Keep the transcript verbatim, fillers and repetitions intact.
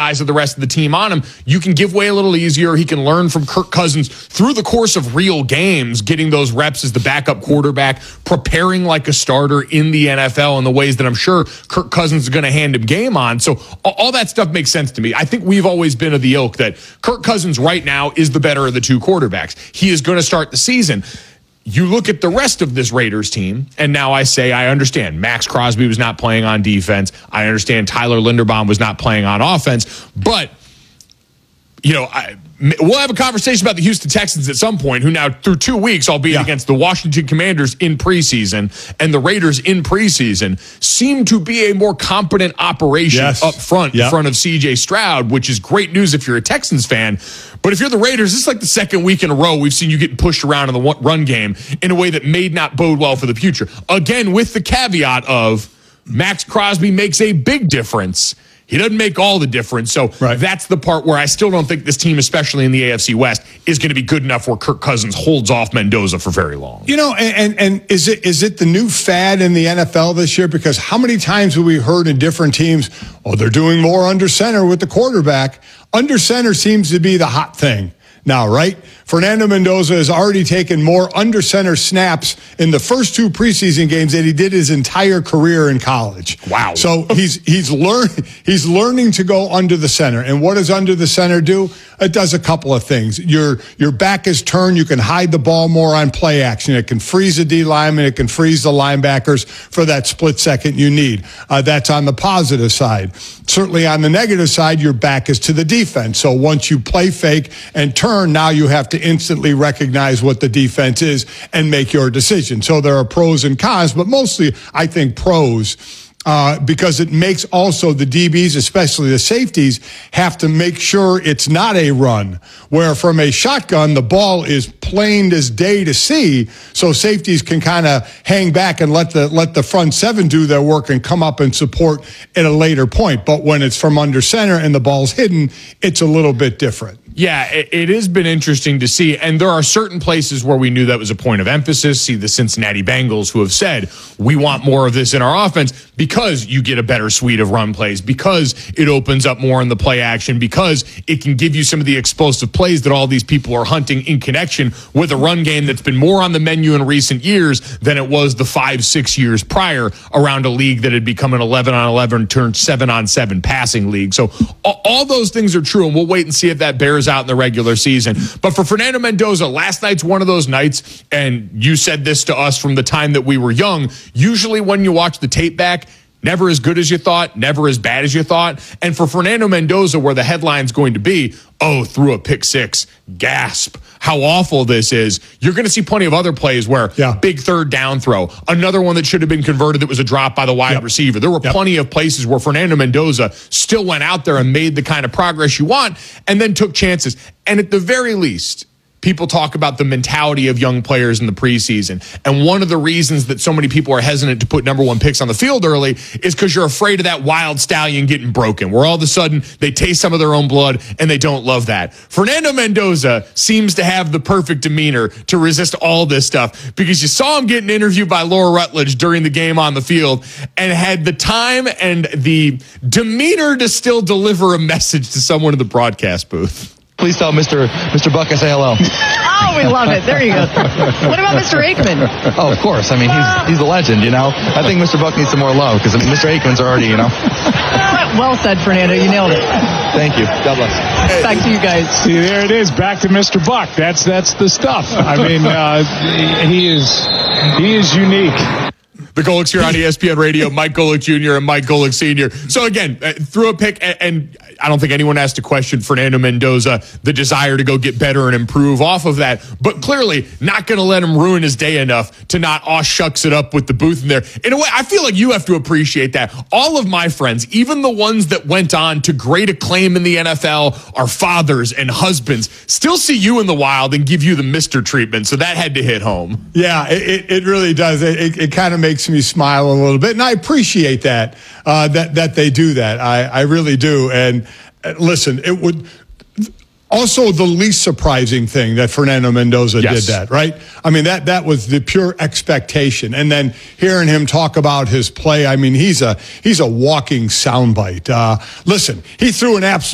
eyes of the rest of the team on him, you can give way a little easier. He can learn from Kirk Cousins through the course of real games, getting those reps as the backup quarterback, preparing like a starter in the N F L in the ways that I'm sure Kirk Cousins is going to hand him game on. So all that stuff makes sense to me. I think we've always been of the ilk that Kirk Cousins right now is the better of the two quarterbacks. He is going to start the season. You look at the rest of this Raiders team, and now I say I understand. Max Crosby was not playing on defense. I understand Tyler Linderbaum was not playing on offense. But, you know, I, we'll have a conversation about the Houston Texans at some point, who now through two weeks, albeit yeah. against the Washington Commanders in preseason and the Raiders in preseason, seem to be a more competent operation yes. up front yep. in front of C J Stroud, which is great news if you're a Texans fan. But if you're the Raiders, this is like the second week in a row we've seen you getting pushed around in the run game in a way that may not bode well for the future. Again, with the caveat of Max Crosby makes a big difference. He doesn't make all the difference. So right. that's the part where I still don't think this team, especially in the A F C West, is going to be good enough where Kirk Cousins holds off Mendoza for very long. You know, and, and, and is it is it the new fad in the N F L this year? Because how many times have we heard in different teams, oh, they're doing more under center with the quarterback. Under center seems to be the hot thing now, right? Fernando Mendoza has already taken more under center snaps in the first two preseason games than he did his entire career in college. Wow. So he's he's learn he's learning to go under the center. And what does under the center do? It does a couple of things. Your your back is turned. You can hide the ball more on play action. It can freeze the D lineman. It can freeze the linebackers for that split second you need. Uh, that's on the positive side. Certainly on the negative side, your back is to the defense. So once you play fake and turn, now you have to instantly recognize what the defense is and make your decision. So there are pros and cons, but mostly I think pros. Uh, because it makes also the D Bs, especially the safeties, have to make sure it's not a run, where from a shotgun, the ball is plain as day to see, so safeties can kind of hang back and let the let the front seven do their work and come up and support at a later point. But when it's from under center and the ball's hidden, it's a little bit different. Yeah, it, it has been interesting to see, and there are certain places where we knew that was a point of emphasis. See the Cincinnati Bengals, who have said, we want more of this in our offense because you get a better suite of run plays, because it opens up more in the play action, because it can give you some of the explosive plays that all these people are hunting in connection with a run game that's been more on the menu in recent years than it was the five, six years prior around a league that had become an eleven on eleven turned seven on seven passing league. So all, all those things are true, and we'll wait and see if that bears out in the regular season. But for Fernando Mendoza, last night's one of those nights, and you said this to us from the time that we were young, usually when you watch the tape back, never as good as you thought, never as bad as you thought. And for Fernando Mendoza, where the headline's going to be, oh, threw a pick six, gasp, how awful this is, you're going to see plenty of other plays where yeah. big third down throw, another one that should have been converted that was a drop by the wide yep. receiver. There were yep. plenty of places where Fernando Mendoza still went out there and made the kind of progress you want and then took chances. And at the very least, people talk about the mentality of young players in the preseason. And one of the reasons that so many people are hesitant to put number one picks on the field early is because you're afraid of that wild stallion getting broken, where all of a sudden they taste some of their own blood and they don't love that. Fernando Mendoza seems to have the perfect demeanor to resist all this stuff, because you saw him getting interviewed by Laura Rutledge during the game on the field and had the time and the demeanor to still deliver a message to someone in the broadcast booth. Please tell Mister Mister Buck I say hello. Oh, we love it. There you go. What about Mister Aikman? Oh, of course. I mean, he's he's a legend, you know. I think Mister Buck needs some more love, because Mister Aikman's already, you know. Well said, Fernando. You nailed it. Thank you. God bless. Back to you guys. See, there it is. Back to Mister Buck. That's that's the stuff. I mean, uh, he is he is unique. The Golics here on E S P N Radio, Mike Golic Junior and Mike Golic Senior So again, uh, threw a pick, and, and I don't think anyone has to question Fernando Mendoza, the desire to go get better and improve off of that, but clearly not going to let him ruin his day enough to not aw shucks it up with the booth in there. In a way, I feel like you have to appreciate that. All of my friends, even the ones that went on to great acclaim in the N F L, are fathers and husbands, still see you in the wild and give you the Mister treatment, so that had to hit home. Yeah, it, it really does. It, it, it kind of makes me smile a little bit, and I appreciate that uh, that that they do that. I, I really do. And uh, listen, it would also the least surprising thing that Fernando Mendoza yes. did that, right? I mean, that that was the pure expectation. And then hearing him talk about his play, I mean, he's a he's a walking soundbite. Uh, listen, he threw an absolute